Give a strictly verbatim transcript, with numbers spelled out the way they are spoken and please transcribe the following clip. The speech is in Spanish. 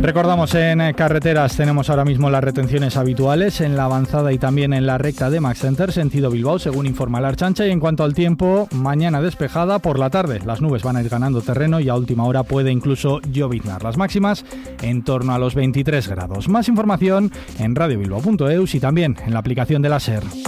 Recordamos, en carreteras tenemos ahora mismo las retenciones habituales en la avanzada y también en la recta de Max Center, sentido Bilbao, según informa la Ertzaintza. Y en cuanto al tiempo, mañana despejada, por la tarde las nubes van a ir ganando terreno y a última hora puede incluso lloviznar. Las máximas en torno a los veintitrés grados. Más información en radio bilbao punto eus y también en la aplicación de la SER.